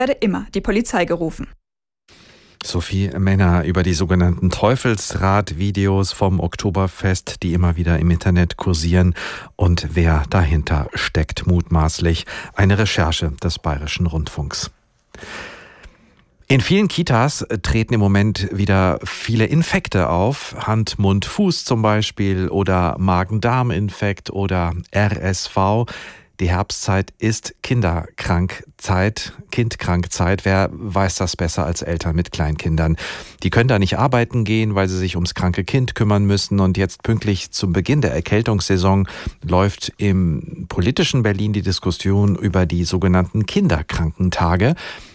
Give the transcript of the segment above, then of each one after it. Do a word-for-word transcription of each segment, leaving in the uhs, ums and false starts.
werde immer die Polizei gerufen. Sophie Männer über die sogenannten Teufelsrad-Videos vom Oktoberfest, die immer wieder im Internet kursieren und wer dahinter steckt, mutmaßlich. Eine Recherche des Bayerischen Rundfunks. In vielen Kitas treten im Moment wieder viele Infekte auf. Hand, Mund, Fuß zum Beispiel oder Magen-Darm-Infekt oder R S V. Die Herbstzeit ist Kinderkrankzeit, Kindkrankzeit. Wer weiß das besser als Eltern mit Kleinkindern? Die können da nicht arbeiten gehen, weil sie sich ums kranke Kind kümmern müssen. Und jetzt pünktlich zum Beginn der Erkältungssaison läuft im politischen Berlin die Diskussion über die sogenannten Kinderkrankentage.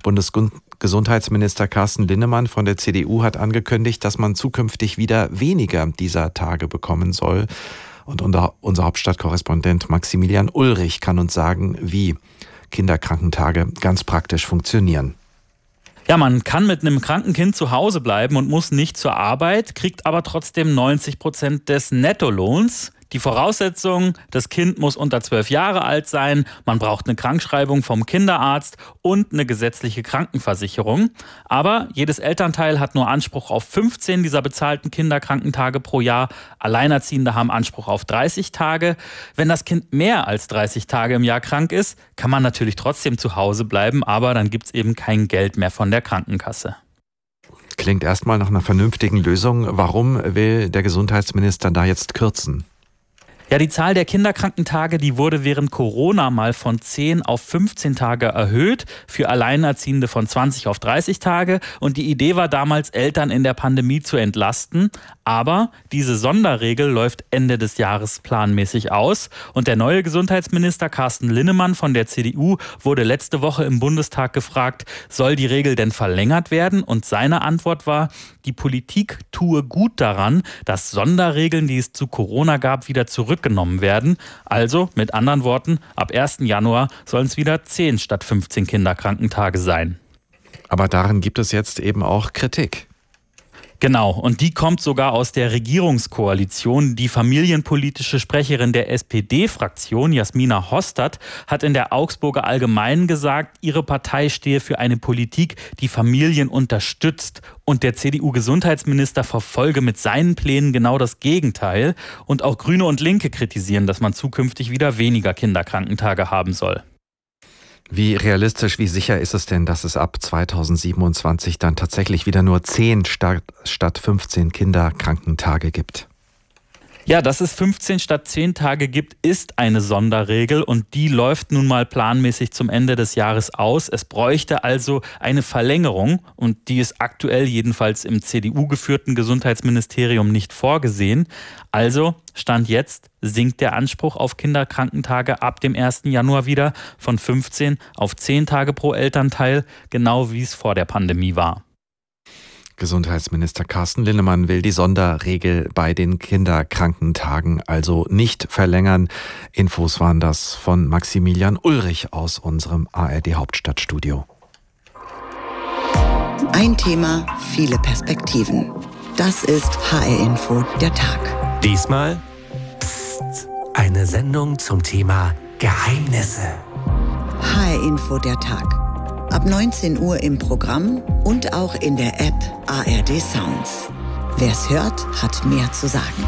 Bundesgesundheitsminister Carsten Linnemann von der C D U hat angekündigt, dass man zukünftig wieder weniger dieser Tage bekommen soll. Und unser Hauptstadtkorrespondent Maximilian Ulrich kann uns sagen, wie Kinderkrankentage ganz praktisch funktionieren. Ja, man kann mit einem kranken Kind zu Hause bleiben und muss nicht zur Arbeit, kriegt aber trotzdem neunzig Prozent des Nettolohns. Die Voraussetzung, das Kind muss unter zwölf Jahre alt sein, man braucht eine Krankschreibung vom Kinderarzt und eine gesetzliche Krankenversicherung. Aber jedes Elternteil hat nur Anspruch auf fünfzehn dieser bezahlten Kinderkrankentage pro Jahr. Alleinerziehende haben Anspruch auf dreißig Tage. Wenn das Kind mehr als dreißig Tage im Jahr krank ist, kann man natürlich trotzdem zu Hause bleiben, aber dann gibt es eben kein Geld mehr von der Krankenkasse. Klingt erstmal nach einer vernünftigen Lösung. Warum will der Gesundheitsminister da jetzt kürzen? Ja, die Zahl der Kinderkrankentage, die wurde während Corona mal von zehn auf fünfzehn Tage erhöht, für Alleinerziehende von zwanzig auf dreißig Tage. Und die Idee war damals, Eltern in der Pandemie zu entlasten. Aber diese Sonderregel läuft Ende des Jahres planmäßig aus. Und der neue Gesundheitsminister Carsten Linnemann von der C D U wurde letzte Woche im Bundestag gefragt, soll die Regel denn verlängert werden? Und seine Antwort war, die Politik tue gut daran, dass Sonderregeln, die es zu Corona gab, wieder zurückgenommen werden. Also, mit anderen Worten, ab ersten Januar sollen es wieder zehn statt fünfzehn Kinderkrankentage sein. Aber daran gibt es jetzt eben auch Kritik. Genau, und die kommt sogar aus der Regierungskoalition. Die familienpolitische Sprecherin der S P D-Fraktion, Jasmina Hostert, hat in der Augsburger Allgemeinen gesagt, ihre Partei stehe für eine Politik, die Familien unterstützt. Und der C D U-Gesundheitsminister verfolge mit seinen Plänen genau das Gegenteil. Und auch Grüne und Linke kritisieren, dass man zukünftig wieder weniger Kinderkrankentage haben soll. Wie realistisch, wie sicher ist es denn, dass es ab zweitausendsiebenundzwanzig dann tatsächlich wieder nur zehn statt, statt fünfzehn Kinderkrankentage gibt? Ja, dass es fünfzehn statt zehn Tage gibt, ist eine Sonderregel und die läuft nun mal planmäßig zum Ende des Jahres aus. Es bräuchte also eine Verlängerung und die ist aktuell jedenfalls im C D U-geführten Gesundheitsministerium nicht vorgesehen. Also, Stand jetzt, sinkt der Anspruch auf Kinderkrankentage ab dem ersten Januar wieder von fünfzehn auf zehn Tage pro Elternteil, genau wie es vor der Pandemie war. Gesundheitsminister Carsten Linnemann will die Sonderregel bei den Kinderkrankentagen also nicht verlängern. Infos waren das von Maximilian Ulrich aus unserem A R D-Hauptstadtstudio. Ein Thema, viele Perspektiven. Das ist H R-Info, der Tag. Diesmal psst, eine Sendung zum Thema Geheimnisse. H R-Info, der Tag. Ab neunzehn Uhr im Programm und auch in der App A R D Sounds. Wer's hört, hat mehr zu sagen.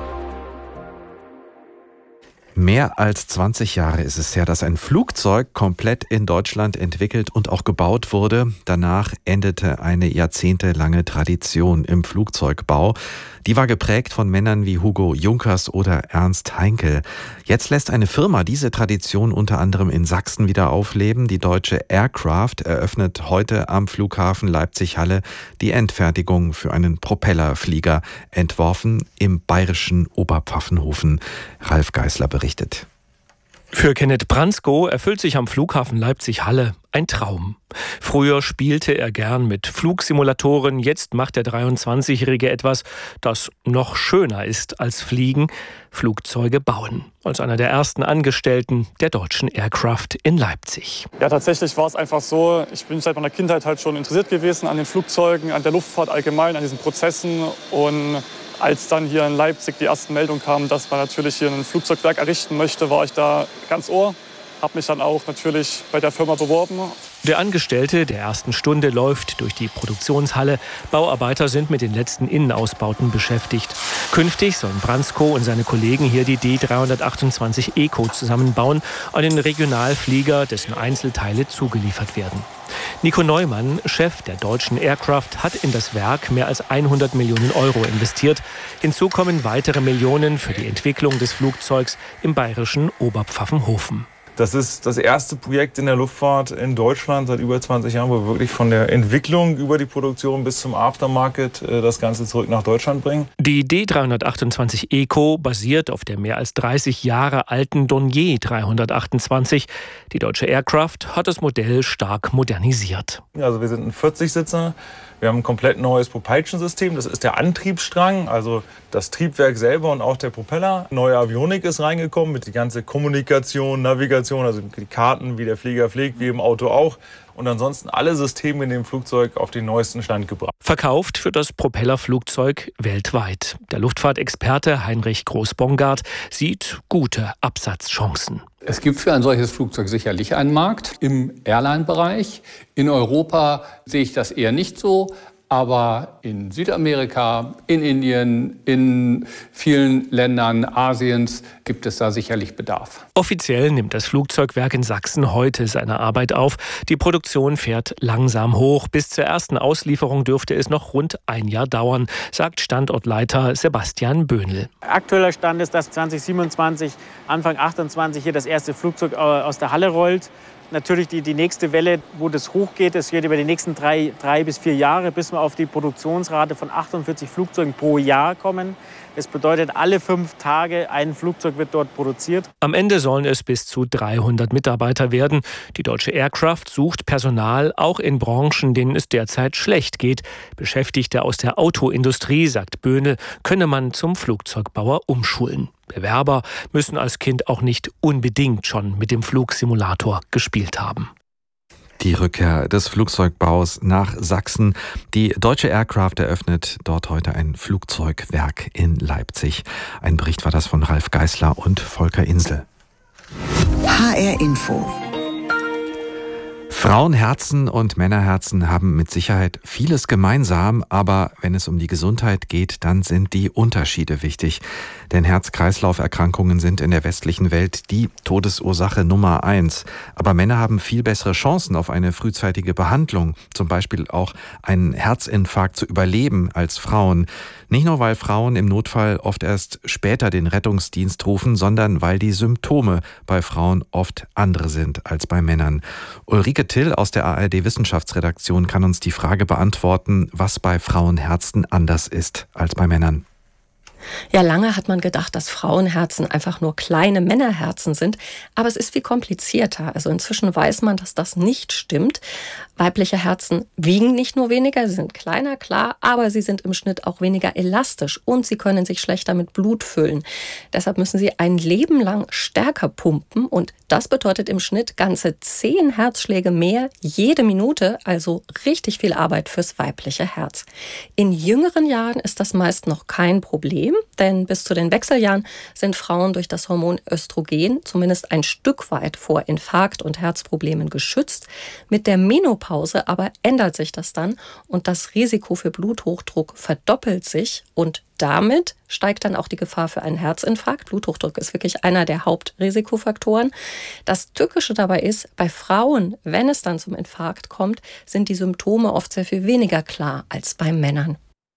Mehr als zwanzig Jahre ist es her, dass ein Flugzeug komplett in Deutschland entwickelt und auch gebaut wurde. Danach endete eine jahrzehntelange Tradition im Flugzeugbau. Die war geprägt von Männern wie Hugo Junkers oder Ernst Heinkel. Jetzt lässt eine Firma diese Tradition unter anderem in Sachsen wieder aufleben. Die deutsche Aircraft eröffnet heute am Flughafen Leipzig-Halle die Endfertigung für einen Propellerflieger, entworfen im bayerischen Oberpfaffenhofen. Ralf Geißler berichtet. Für Kenneth Bransko erfüllt sich am Flughafen Leipzig-Halle ein Traum. Früher spielte er gern mit Flugsimulatoren, jetzt macht der dreiundzwanzigjährige etwas, das noch schöner ist als Fliegen: Flugzeuge bauen. Als einer der ersten Angestellten der deutschen Aircraft in Leipzig. Ja, tatsächlich war es einfach so, ich bin seit meiner Kindheit halt schon interessiert gewesen an den Flugzeugen, an der Luftfahrt allgemein, an diesen Prozessen. Und als dann hier in Leipzig die ersten Meldungen kamen, dass man natürlich hier ein Flugzeugwerk errichten möchte, war ich da ganz ohr. Habe mich dann auch natürlich bei der Firma beworben Der Angestellte der ersten Stunde läuft durch die Produktionshalle. Bauarbeiter sind mit den letzten Innenausbauten beschäftigt. Künftig sollen Brandsko und seine Kollegen hier die D dreihundertachtundzwanzig Eco zusammenbauen, einen Regionalflieger, dessen Einzelteile zugeliefert werden. Nico Neumann, Chef der Deutschen Aircraft, hat in das Werk mehr als hundert Millionen Euro investiert. Hinzu kommen weitere Millionen für die Entwicklung des Flugzeugs im bayerischen Oberpfaffenhofen. Das ist das erste Projekt in der Luftfahrt in Deutschland seit über zwanzig Jahren, wo wir wirklich von der Entwicklung über die Produktion bis zum Aftermarket das Ganze zurück nach Deutschland bringen. Die D dreihundertachtundzwanzig Eco basiert auf der mehr als dreißig Jahre alten Dornier dreihundertachtundzwanzig. Die Deutsche Aircraft hat das Modell stark modernisiert. Also wir sind ein vierzig-Sitzer. Wir haben ein komplett neues Propulsion-System. Das ist der Antriebsstrang, also das Triebwerk selber und auch der Propeller. Neue Avionik ist reingekommen mit die ganze Kommunikation, Navigation, also die Karten, wie der Flieger fliegt, wie im Auto auch. Und ansonsten alle Systeme in dem Flugzeug auf den neuesten Stand gebracht. Verkauft wird das Propellerflugzeug weltweit. Der Luftfahrtexperte Heinrich Groß-Bongard sieht gute Absatzchancen. Es gibt für ein solches Flugzeug sicherlich einen Markt im Airline-Bereich. In Europa sehe ich das eher nicht so. Aber in Südamerika, in Indien, in vielen Ländern Asiens gibt es da sicherlich Bedarf. Offiziell nimmt das Flugzeugwerk in Sachsen heute seine Arbeit auf. Die Produktion fährt langsam hoch. Bis zur ersten Auslieferung dürfte es noch rund ein Jahr dauern, sagt Standortleiter Sebastian Böhnl. Aktueller Stand ist, dass zwanzig siebenundzwanzig, Anfang achtundzwanzig hier das erste Flugzeug aus der Halle rollt. Natürlich die, die nächste Welle, wo das hochgeht, das wird über die nächsten drei, drei bis vier Jahre, bis wir auf die Produktionsrate von achtundvierzig Flugzeugen pro Jahr kommen. Das bedeutet, alle fünf Tage ein Flugzeug wird dort produziert. Am Ende sollen es bis zu dreihundert Mitarbeiter werden. Die Deutsche Aircraft sucht Personal, auch in Branchen, denen es derzeit schlecht geht. Beschäftigte aus der Autoindustrie, sagt Böhnl, könne man zum Flugzeugbauer umschulen. Bewerber müssen als Kind auch nicht unbedingt schon mit dem Flugsimulator gespielt haben. Die Rückkehr des Flugzeugbaus nach Sachsen. Die Deutsche Aircraft eröffnet dort heute ein Flugzeugwerk in Leipzig. Ein Bericht war das von Ralf Geißler und Volker Insel. H R Info. Frauenherzen und Männerherzen haben mit Sicherheit vieles gemeinsam, aber wenn es um die Gesundheit geht, dann sind die Unterschiede wichtig. Denn Herz-Kreislauf-Erkrankungen sind in der westlichen Welt die Todesursache Nummer eins. Aber Männer haben viel bessere Chancen auf eine frühzeitige Behandlung, zum Beispiel auch einen Herzinfarkt zu überleben als Frauen. Nicht nur, weil Frauen im Notfall oft erst später den Rettungsdienst rufen, sondern weil die Symptome bei Frauen oft andere sind als bei Männern. Ulrike Till aus der A R D-Wissenschaftsredaktion kann uns die Frage beantworten, was bei Frauenherzen anders ist als bei Männern. Ja, lange hat man gedacht, dass Frauenherzen einfach nur kleine Männerherzen sind, aber es ist viel komplizierter. Also inzwischen weiß man, dass das nicht stimmt. Weibliche Herzen wiegen nicht nur weniger, sie sind kleiner, klar, aber sie sind im Schnitt auch weniger elastisch und sie können sich schlechter mit Blut füllen. Deshalb müssen sie ein Leben lang stärker pumpen und das bedeutet im Schnitt ganze zehn Herzschläge mehr jede Minute, also richtig viel Arbeit fürs weibliche Herz. In jüngeren Jahren ist das meist noch kein Problem, denn bis zu den Wechseljahren sind Frauen durch das Hormon Östrogen zumindest ein Stück weit vor Infarkt und Herzproblemen geschützt. Mit der Menopause aber ändert sich das dann und das Risiko für Bluthochdruck verdoppelt sich und damit steigt dann auch die Gefahr für einen Herzinfarkt. Bluthochdruck ist wirklich einer der Hauptrisikofaktoren. Das Tückische dabei ist, bei Frauen, wenn es dann zum Infarkt kommt, sind die Symptome oft sehr viel weniger klar als bei Männern.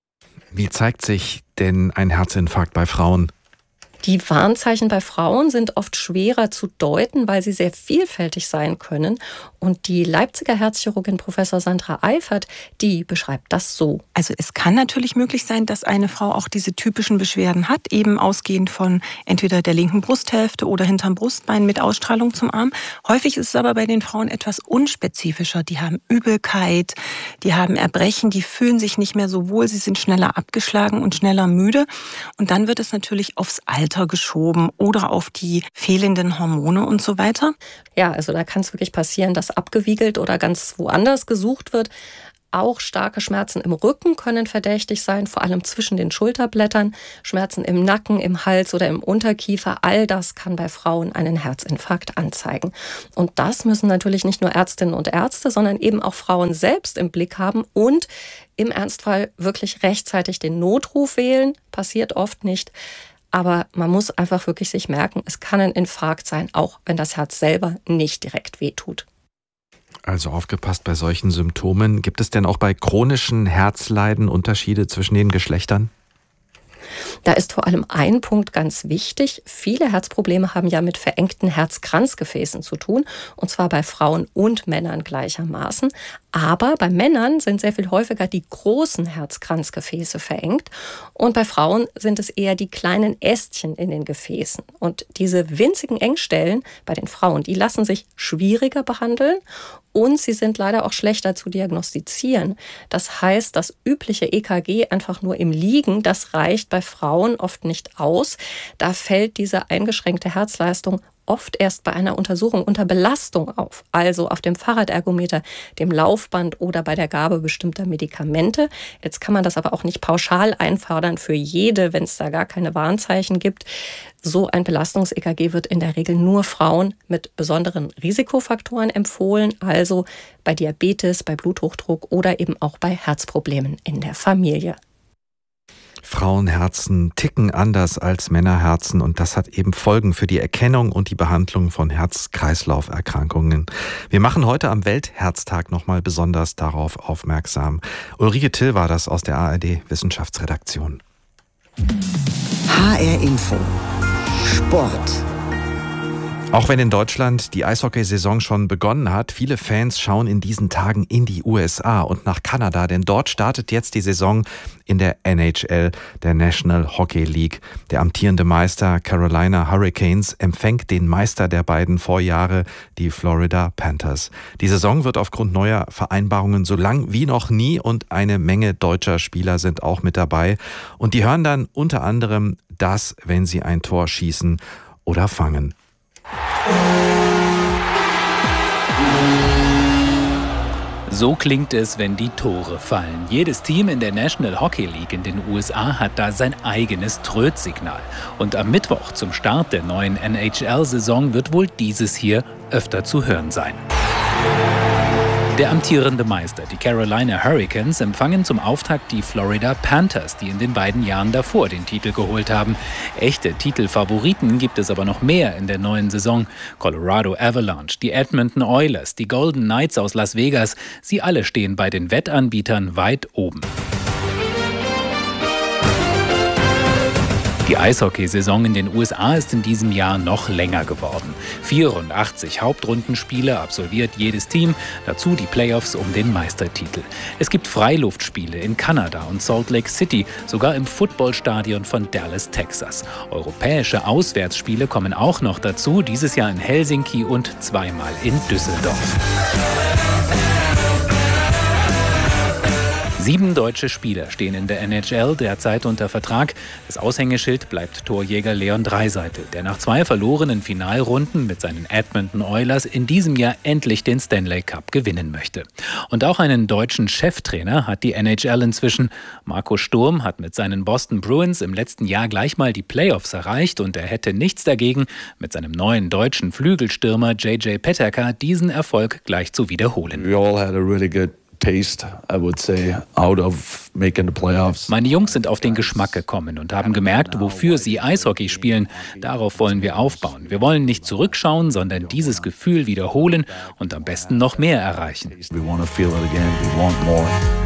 Wie zeigt sich denn ein Herzinfarkt bei Frauen? Die Warnzeichen bei Frauen sind oft schwerer zu deuten, weil sie sehr vielfältig sein können. Und die Leipziger Herzchirurgin Professor Sandra Eifert, die beschreibt das so. Also es kann natürlich möglich sein, dass eine Frau auch diese typischen Beschwerden hat, eben ausgehend von entweder der linken Brusthälfte oder hinterm Brustbein mit Ausstrahlung zum Arm. Häufig ist es aber bei den Frauen etwas unspezifischer. Die haben Übelkeit, die haben Erbrechen, die fühlen sich nicht mehr so wohl, sie sind schneller abgeschlagen und schneller müde. Und dann wird es natürlich aufs Alter geschoben oder auf die fehlenden Hormone und so weiter. Ja, also da kann es wirklich passieren, dass abgewiegelt oder ganz woanders gesucht wird. Auch starke Schmerzen im Rücken können verdächtig sein, vor allem zwischen den Schulterblättern. Schmerzen im Nacken, im Hals oder im Unterkiefer, all das kann bei Frauen einen Herzinfarkt anzeigen. Und das müssen natürlich nicht nur Ärztinnen und Ärzte, sondern eben auch Frauen selbst im Blick haben und im Ernstfall wirklich rechtzeitig den Notruf wählen. Passiert oft nicht. Aber man muss einfach wirklich sich merken, es kann ein Infarkt sein, auch wenn das Herz selber nicht direkt wehtut. Also aufgepasst bei solchen Symptomen. Gibt es denn auch bei chronischen Herzleiden Unterschiede zwischen den Geschlechtern? Da ist vor allem ein Punkt ganz wichtig. Viele Herzprobleme haben ja mit verengten Herzkranzgefäßen zu tun, und zwar bei Frauen und Männern gleichermaßen. Aber bei Männern sind sehr viel häufiger die großen Herzkranzgefäße verengt und bei Frauen sind es eher die kleinen Ästchen in den Gefäßen. Und diese winzigen Engstellen bei den Frauen, die lassen sich schwieriger behandeln und sie sind leider auch schlechter zu diagnostizieren. Das heißt, das übliche E K G einfach nur im Liegen, das reicht bei Frauen oft nicht aus. Da fällt diese eingeschränkte Herzleistung oft erst bei einer Untersuchung unter Belastung auf, also auf dem Fahrradergometer, dem Laufband oder bei der Gabe bestimmter Medikamente. Jetzt kann man das aber auch nicht pauschal einfordern für jede, wenn es da gar keine Warnzeichen gibt. So ein Belastungs-E K G wird in der Regel nur Frauen mit besonderen Risikofaktoren empfohlen, also bei Diabetes, bei Bluthochdruck oder eben auch bei Herzproblemen in der Familie. Frauenherzen ticken anders als Männerherzen und das hat eben Folgen für die Erkennung und die Behandlung von Herz-Kreislauf-Erkrankungen. Wir machen heute am Weltherztag nochmal besonders darauf aufmerksam. Ulrike Till war das aus der A R D-Wissenschaftsredaktion. H R Info Sport. Auch wenn in Deutschland die Eishockeysaison schon begonnen hat, viele Fans schauen in diesen Tagen in die U S A und nach Kanada, denn dort startet jetzt die Saison in der N H L, der National Hockey League. Der amtierende Meister Carolina Hurricanes empfängt den Meister der beiden Vorjahre, die Florida Panthers. Die Saison wird aufgrund neuer Vereinbarungen so lang wie noch nie und eine Menge deutscher Spieler sind auch mit dabei. Und die hören dann unter anderem das, wenn sie ein Tor schießen oder fangen. So klingt es, wenn die Tore fallen. Jedes Team in der National Hockey League in den U S A hat da sein eigenes Trötsignal. Und am Mittwoch zum Start der neuen N H L-Saison wird wohl dieses hier öfter zu hören sein. Der amtierende Meister, die Carolina Hurricanes, empfangen zum Auftakt die Florida Panthers, die in den beiden Jahren davor den Titel geholt haben. Echte Titelfavoriten gibt es aber noch mehr in der neuen Saison. Colorado Avalanche, die Edmonton Oilers, die Golden Knights aus Las Vegas, sie alle stehen bei den Wettanbietern weit oben. Die Eishockeysaison in den U S A ist in diesem Jahr noch länger geworden. vierundachtzig Hauptrundenspiele absolviert jedes Team, dazu die Playoffs um den Meistertitel. Es gibt Freiluftspiele in Kanada und Salt Lake City, sogar im Footballstadion von Dallas, Texas. Europäische Auswärtsspiele kommen auch noch dazu, dieses Jahr in Helsinki und zweimal in Düsseldorf. Sieben deutsche Spieler stehen in der N H L derzeit unter Vertrag. Das Aushängeschild bleibt Torjäger Leon Draisaitl, der nach zwei verlorenen Finalrunden mit seinen Edmonton Oilers in diesem Jahr endlich den Stanley Cup gewinnen möchte. Und auch einen deutschen Cheftrainer hat die N H L inzwischen. Marco Sturm hat mit seinen Boston Bruins im letzten Jahr gleich mal die Playoffs erreicht und er hätte nichts dagegen, mit seinem neuen deutschen Flügelstürmer J J Peterka diesen Erfolg gleich zu wiederholen. We all had a really good taste, I would say, out of making the playoffs. Meine Jungs sind auf den Geschmack gekommen und haben gemerkt, wofür sie Eishockey spielen. Darauf wollen wir aufbauen. Wir wollen nicht zurückschauen, sondern dieses Gefühl wiederholen und am besten noch mehr erreichen. We want to feel it again. We want more.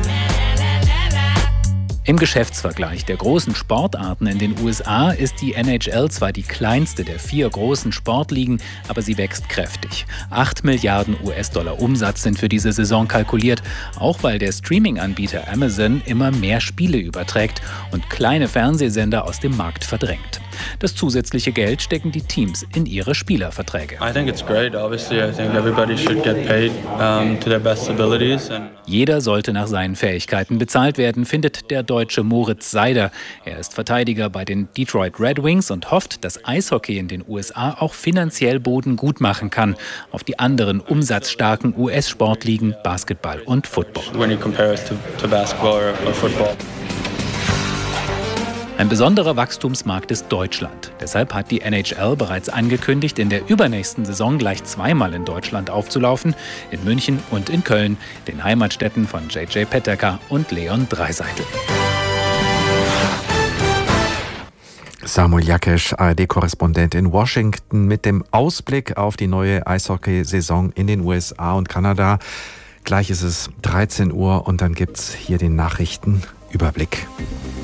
Im Geschäftsvergleich der großen Sportarten in den U S A ist die N H L zwar die kleinste der vier großen Sportligen, aber sie wächst kräftig. Acht Milliarden U S-Dollar Umsatz sind für diese Saison kalkuliert, auch weil der Streaming-Anbieter Amazon immer mehr Spiele überträgt und kleine Fernsehsender aus dem Markt verdrängt. Das zusätzliche Geld stecken die Teams in ihre Spielerverträge. I think it's great. Obviously, I think everybody should get paid um, to their best abilities. And Jeder sollte nach seinen Fähigkeiten bezahlt werden, findet der Deutsche Moritz Seider. Er ist Verteidiger bei den Detroit Red Wings und hofft, dass Eishockey in den U S A auch finanziell Boden gut machen kann auf die anderen umsatzstarken U S-Sportligen Basketball und Football. when you compare it to, to basketball or, or football. Ein besonderer Wachstumsmarkt ist Deutschland. Deshalb hat die N H L bereits angekündigt, in der übernächsten Saison gleich zweimal in Deutschland aufzulaufen, in München und in Köln, den Heimatstädten von J J Peterka und Leon Draisaitl. Samuel Jakesch, A R D-Korrespondent in Washington, mit dem Ausblick auf die neue Eishockey-Saison in den U S A und Kanada. Gleich ist es dreizehn Uhr und dann gibt's hier den Nachrichtenüberblick.